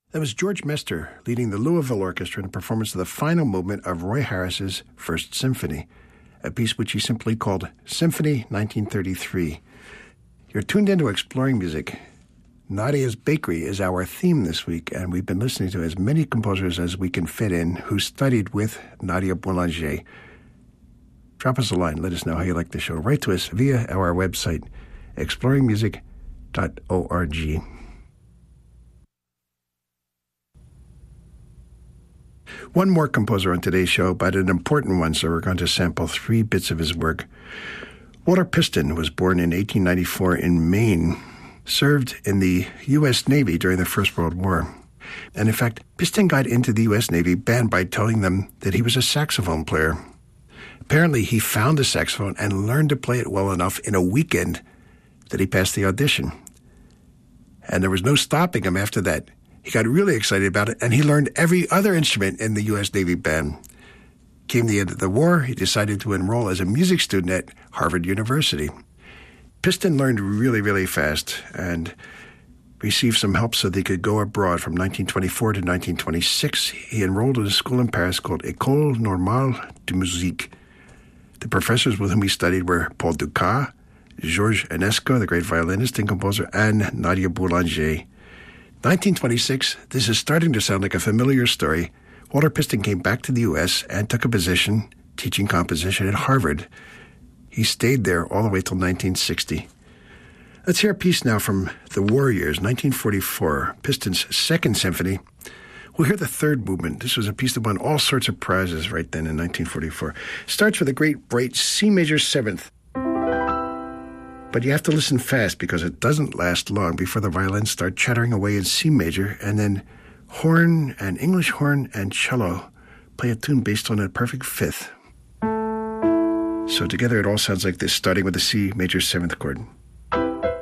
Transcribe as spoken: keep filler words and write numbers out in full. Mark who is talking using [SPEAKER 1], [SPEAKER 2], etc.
[SPEAKER 1] That was George Mester leading the Louisville Orchestra in a performance of the final movement of Roy Harris's First Symphony, a piece which he simply called Symphony nineteen thirty-three. You're tuned into Exploring Music. Nadia's Bakery is our theme this week, and we've been listening to as many composers as we can fit in who studied with Nadia Boulanger. Drop us a line. Let us know how you like the show. Write to us via our website, exploring music dot org. One more composer on today's show, but an important one, so we're going to sample three bits of his work. Walter Piston was born in eighteen ninety-four in Maine, served in the U S Navy during the First World War. And in fact, Piston got into the U S Navy band by telling them that he was a saxophone player. Apparently, he found the saxophone and learned to play it well enough in a weekend that he passed the audition. And there was no stopping him after that. He got really excited about it, and he learned every other instrument in the U S Navy band. Came the end of the war, he decided to enroll as a music student at Harvard University. Piston learned really, really fast and received some help so that he could go abroad. From nineteen twenty-four to nineteen twenty-six, he enrolled in a school in Paris called École Normale de Musique. The professors with whom he studied were Paul Dukas, Georges Enesco, the great violinist and composer, and Nadia Boulanger. nineteen twenty-six, this is starting to sound like a familiar story. Walter Piston came back to the U S and took a position teaching composition at Harvard. He stayed there all the way till nineteen sixty. Let's hear a piece now from the war years, nineteen forty-four, Piston's Second Symphony. We'll hear the third movement. This was a piece that won all sorts of prizes right then in nineteen forty-four. Starts with a great, bright C major seventh. But you have to listen fast because it doesn't last long before the violins start chattering away in C major, and then horn and English horn and cello play a tune based on a perfect fifth. So together it all sounds like this, starting with the C major seventh chord.